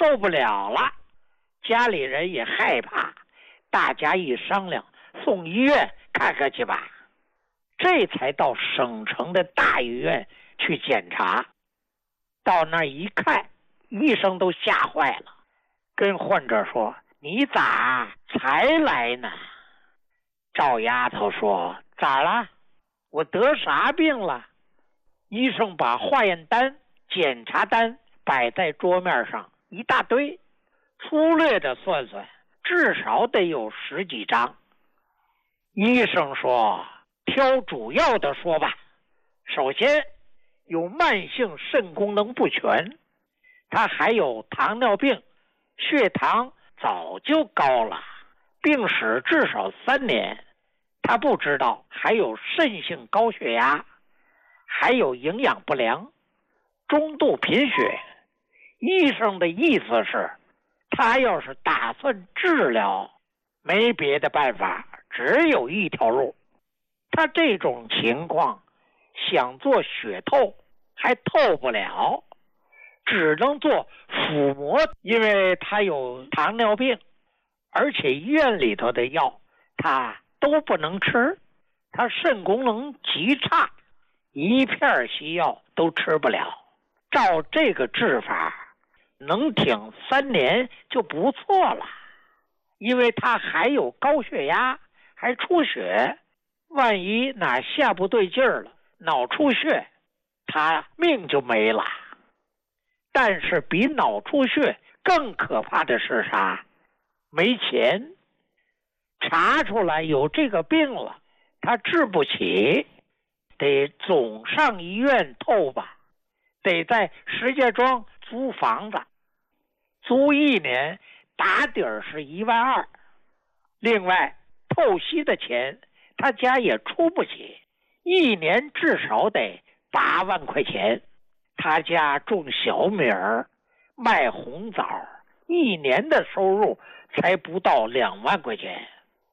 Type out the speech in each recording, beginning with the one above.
受不了了，家里人也害怕，大家一商量，送医院看看去吧。这才到省城的大医院去检查。到那儿一看，医生都吓坏了，跟患者说：“你咋才来呢？”赵丫头说：“咋了？我得啥病了？”医生把化验单、检查单摆在桌面上一大堆，粗略的算算，至少得有10几张。医生说：“挑主要的说吧。首先有慢性肾功能不全，他还有糖尿病，血糖早就高了，病史至少3年。他不知道还有肾性高血压，还有营养不良，中度贫血。”医生的意思是，他要是打算治疗，没别的办法，只有一条路。他这种情况想做血透还透不了，只能做腹膜，因为他有糖尿病，而且医院里头的药他都不能吃，他肾功能极差，一片西药都吃不了。照这个治法能挺3年就不错了，因为他还有高血压，还出血，万一哪下不对劲儿了，脑出血，他命就没了。但是比脑出血更可怕的是啥？没钱。查出来有这个病了，他治不起，得总上医院透吧，得在石家庄租房子，租1年打底儿是1万2，另外透析的钱他家也出不起，1年至少得8万块钱。他家种小米儿，卖红枣，1年的收入才不到2万块钱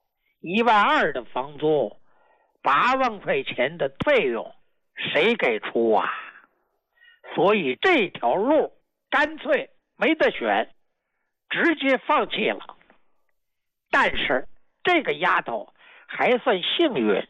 ，1万2的房租，8万块钱的费用谁给出啊？所以这条路干脆没得选，直接放弃了。但是这个丫头还算幸运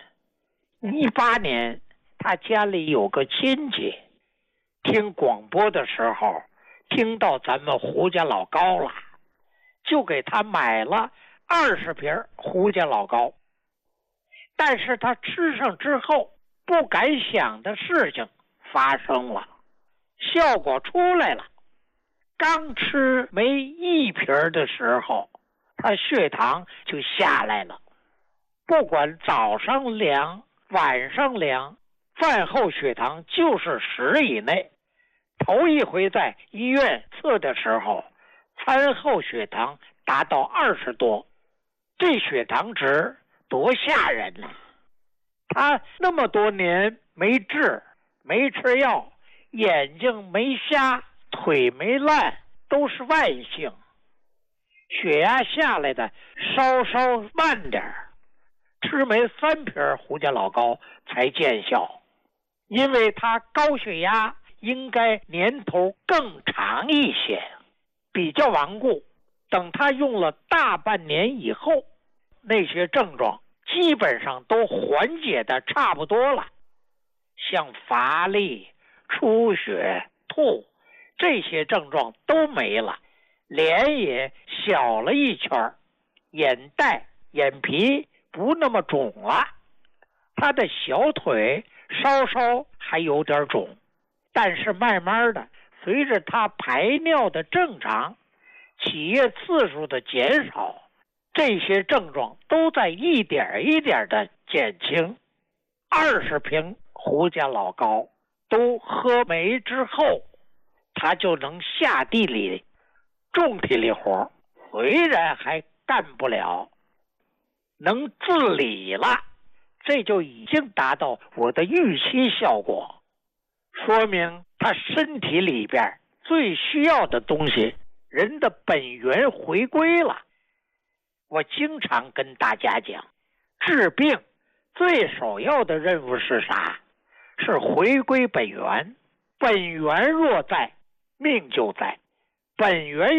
，18年她家里有个亲戚听广播的时候听到咱们胡家老高了，就给他买了20瓶胡家老高。但是他吃上之后，不敢想的事情发生了，效果出来了。刚吃没1瓶的时候，他血糖就下来了，不管早上量晚上量，饭后血糖就是10以内。头一回在医院测的时候，餐后血糖达到20多，这血糖值多吓人呢！他那么多年没治没吃药，眼睛没瞎，腿没烂，都是万幸。血压下来的稍稍慢点，吃没3瓶胡家老高才见效，因为他高血压应该年头更长一些，比较顽固。等他用了大半年以后，那些症状基本上都缓解的差不多了，像乏力、出血、吐这些症状都没了，脸也小了一圈，眼袋、眼皮不那么肿了。他的小腿稍稍还有点肿，但是慢慢的随着他排尿的正常，起夜次数的减少，这些症状都在一点一点的减轻。20瓶胡家老高都喝没之后，他就能下地里种体力活，虽然还干不了，能自理了，这就已经达到我的预期效果，说明他身体里边最需要的东西，人的本源回归了。我经常跟大家讲，治病最首要的任务是啥？是回归本源。本源若在，命就在。本源